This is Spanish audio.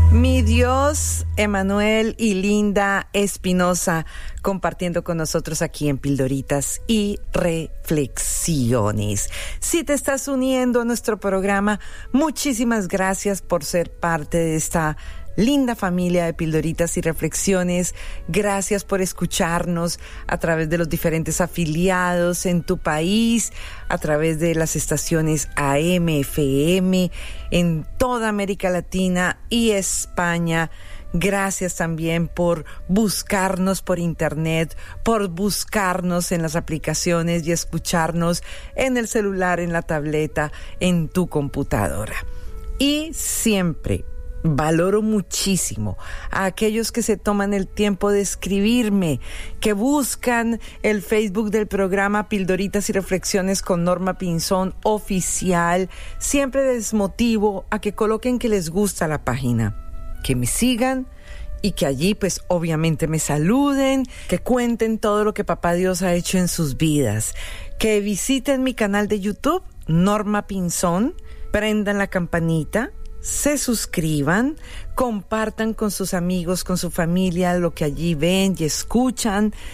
Mi Dios, Emanuel y Linda Espinosa, compartiendo con nosotros aquí en Pildoritas y Reflexiones. Si te estás uniendo a nuestro programa, muchísimas gracias por ser parte de esta linda familia de Pildoritas y Reflexiones. Gracias por escucharnos a través de los diferentes afiliados en tu país, a través de las estaciones AM, FM, en toda América Latina y España. Gracias también por buscarnos por internet, por buscarnos en las aplicaciones y escucharnos en el celular, en la tableta, en tu computadora. Y siempre valoro muchísimo a aquellos que se toman el tiempo de escribirme, que buscan el Facebook del programa Pildoritas y Reflexiones con Norma Pinzón Oficial. Siempre les motivo a que coloquen que les gusta la página, que me sigan y que allí pues obviamente me saluden, que cuenten todo lo que Papá Dios ha hecho en sus vidas, que visiten mi canal de YouTube, Norma Pinzón, prendan la campanita, se suscriban, compartan con sus amigos, con su familia lo que allí ven y escuchan.